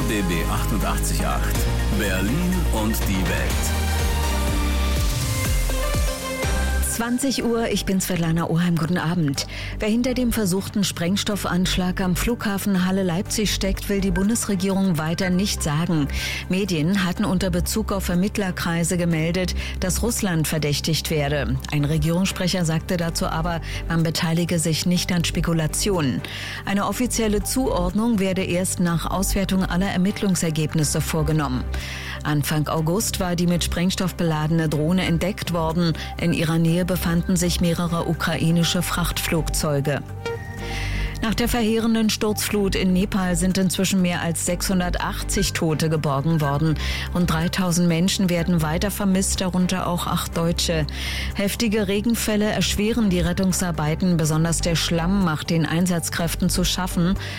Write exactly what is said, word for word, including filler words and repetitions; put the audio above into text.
D B achtundachtzig Komma acht. Berlin und die Welt. zwanzig Uhr, ich bin Svetlana Oheim, guten Abend. Wer hinter dem versuchten Sprengstoffanschlag am Flughafen Halle-Leipzig steckt, will die Bundesregierung weiter nicht sagen. Medien hatten unter Bezug auf Ermittlerkreise gemeldet, dass Russland verdächtigt werde. Ein Regierungssprecher sagte dazu aber, man beteilige sich nicht an Spekulationen. Eine offizielle Zuordnung werde erst nach Auswertung aller Ermittlungsergebnisse vorgenommen. Anfang August war die mit Sprengstoff beladene Drohne entdeckt worden. In ihrer Nähe befanden sich mehrere ukrainische Frachtflugzeuge. Nach der verheerenden Sturzflut in Nepal sind inzwischen mehr als sechshundertachtzig Tote geborgen worden. Rund dreitausend Menschen werden weiter vermisst, darunter auch acht Deutsche. Heftige Regenfälle erschweren die Rettungsarbeiten. Besonders der Schlamm macht den Einsatzkräften zu schaffen.